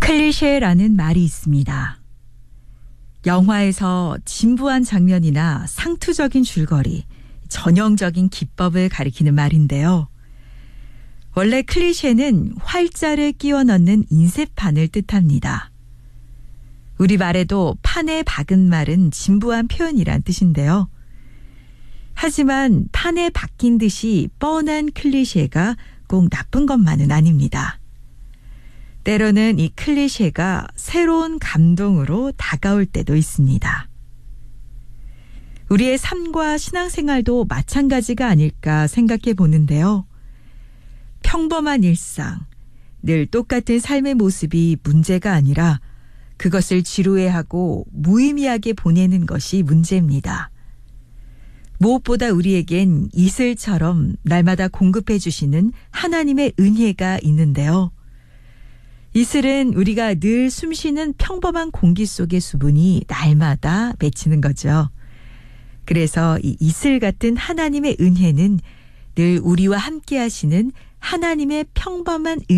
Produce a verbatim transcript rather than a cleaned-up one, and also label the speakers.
Speaker 1: 클리셰라는 말이 있습니다. 영화에서 진부한 장면이나 상투적인 줄거리, 전형적인 기법을 가리키는 말인데요. 원래 클리셰는 활자를 끼워 넣는 인쇄판을 뜻합니다. 우리말에도 판에 박은 말은 진부한 표현이란 뜻인데요. 하지만 판에 박힌 듯이 뻔한 클리셰가 꼭 나쁜 것만은 아닙니다. 때로는 이 클리셰가 새로운 감동으로 다가올 때도 있습니다. 우리의 삶과 신앙생활도 마찬가지가 아닐까 생각해 보는데요. 평범한 일상, 늘 똑같은 삶의 모습이 문제가 아니라 그것을 지루해하고 무의미하게 보내는 것이 문제입니다. 무엇보다 우리에겐 이슬처럼 날마다 공급해 주시는 하나님의 은혜가 있는데요. 이슬은 우리가 늘 숨쉬는 평범한 공기 속의 수분이 날마다 맺히는 거죠. 그래서 이 이슬 같은 하나님의 은혜는 늘 우리와 함께 하시는 하나님의 평범한